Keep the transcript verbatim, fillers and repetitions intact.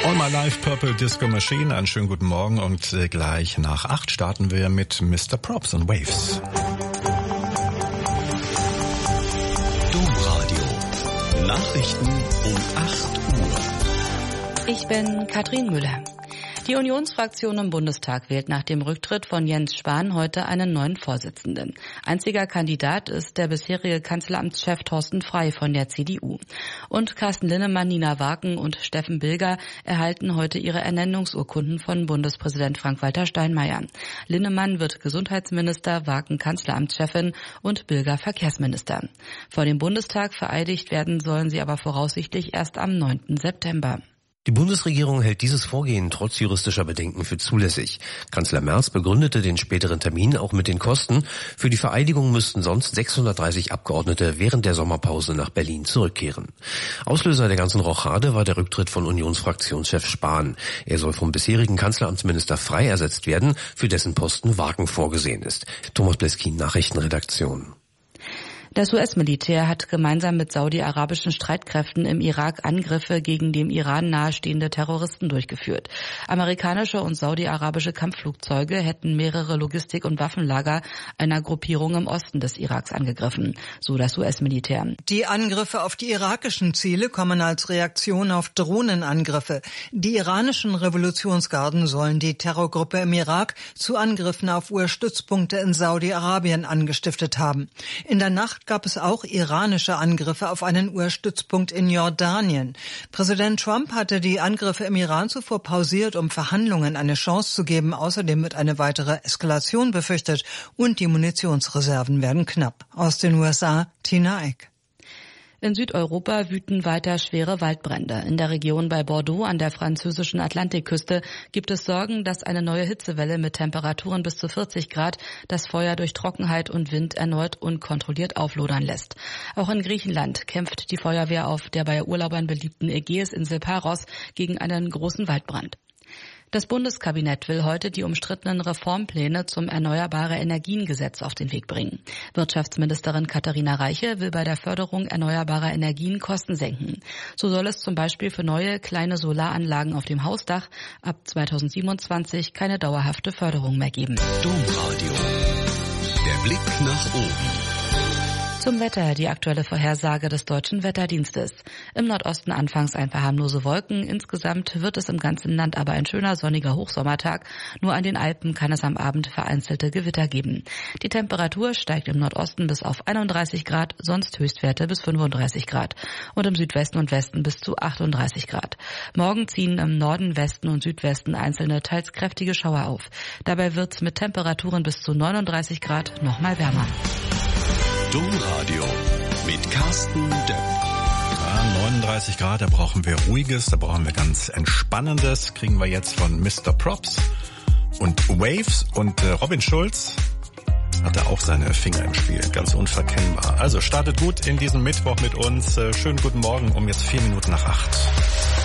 All My Life, Purple Disco Machine. Einen schönen guten Morgen und äh, gleich nach acht starten wir mit Mister Props und Waves. Domradio. Nachrichten um acht Uhr. Ich bin Katrin Müller. Die Unionsfraktion im Bundestag wählt nach dem Rücktritt von Jens Spahn heute einen neuen Vorsitzenden. Einziger Kandidat ist der bisherige Kanzleramtschef Thorsten Frey von der C D U. Und Carsten Linnemann, Nina Waken und Steffen Bilger erhalten heute ihre Ernennungsurkunden von Bundespräsident Frank-Walter Steinmeier. Linnemann wird Gesundheitsminister, Waken Kanzleramtschefin und Bilger Verkehrsminister. Vor dem Bundestag vereidigt werden sollen sie aber voraussichtlich erst am neunten September. Die Bundesregierung hält dieses Vorgehen trotz juristischer Bedenken für zulässig. Kanzler Merz begründete den späteren Termin auch mit den Kosten. Für die Vereidigung müssten sonst sechshundertdreißig Abgeordnete während der Sommerpause nach Berlin zurückkehren. Auslöser der ganzen Rochade war der Rücktritt von Unionsfraktionschef Spahn. Er soll vom bisherigen Kanzleramtsminister Frey ersetzt werden, für dessen Posten Waken vorgesehen ist. Thomas Bleskin, Nachrichtenredaktion. Das U S-Militär hat gemeinsam mit saudi-arabischen Streitkräften im Irak Angriffe gegen dem Iran nahestehende Terroristen durchgeführt. Amerikanische und saudi-arabische Kampfflugzeuge hätten mehrere Logistik- und Waffenlager einer Gruppierung im Osten des Iraks angegriffen, so das U S-Militär. Die Angriffe auf die irakischen Ziele kommen als Reaktion auf Drohnenangriffe. Die iranischen Revolutionsgarden sollen die Terrorgruppe im Irak zu Angriffen auf U S-Stützpunkte in Saudi-Arabien angestiftet haben. In der Nacht gab es auch iranische Angriffe auf einen U S-Stützpunkt in Jordanien. Präsident Trump hatte die Angriffe im Iran zuvor pausiert, um Verhandlungen eine Chance zu geben. Außerdem wird eine weitere Eskalation befürchtet und die Munitionsreserven werden knapp. Aus den U S A, Tina Eck. In Südeuropa wüten weiter schwere Waldbrände. In der Region bei Bordeaux an der französischen Atlantikküste gibt es Sorgen, dass eine neue Hitzewelle mit Temperaturen bis zu vierzig Grad das Feuer durch Trockenheit und Wind erneut unkontrolliert auflodern lässt. Auch in Griechenland kämpft die Feuerwehr auf der bei Urlaubern beliebten Ägäisinsel Paros gegen einen großen Waldbrand. Das Bundeskabinett will heute die umstrittenen Reformpläne zum Erneuerbare-Energien-Gesetz auf den Weg bringen. Wirtschaftsministerin Katharina Reiche will bei der Förderung erneuerbarer Energien Kosten senken. So soll es zum Beispiel für neue kleine Solaranlagen auf dem Hausdach ab zweitausendsiebenundzwanzig keine dauerhafte Förderung mehr geben. Domradio. Der Blick nach oben. Zum Wetter, die aktuelle Vorhersage des Deutschen Wetterdienstes. Im Nordosten anfangs ein paar harmlose Wolken. Insgesamt wird es im ganzen Land aber ein schöner sonniger Hochsommertag. Nur an den Alpen kann es am Abend vereinzelte Gewitter geben. Die Temperatur steigt im Nordosten bis auf einunddreißig Grad, sonst Höchstwerte bis fünfunddreißig Grad. Und im Südwesten und Westen bis zu achtunddreißig Grad. Morgen ziehen im Norden, Westen und Südwesten einzelne, teils kräftige Schauer auf. Dabei wird es mit Temperaturen bis zu neununddreißig Grad noch mal wärmer. Domradio mit Carsten Depp. Ja, neununddreißig Grad, da brauchen wir Ruhiges, da brauchen wir ganz Entspannendes. Kriegen wir jetzt von Mister Props und Waves. Und äh, Robin Schulz hatte auch seine Finger im Spiel, ganz unverkennbar. Also startet gut in diesem Mittwoch mit uns. Äh, schönen guten Morgen um jetzt vier Minuten nach acht.